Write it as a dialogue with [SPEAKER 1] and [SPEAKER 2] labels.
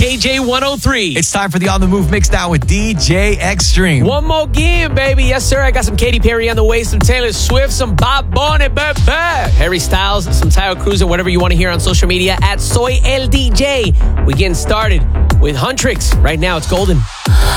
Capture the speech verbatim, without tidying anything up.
[SPEAKER 1] K J one oh three.
[SPEAKER 2] It's time for the On The Move mix now with D J Extreme.
[SPEAKER 1] One more game, baby. Yes, sir. I got some Katy Perry on the way, some Taylor Swift, some Bob Bunny, baby. Harry Styles, some Tyler Cruz, and whatever you want to hear on social media at Soy El D J. We getting started with Huntrix. Right now, it's Golden.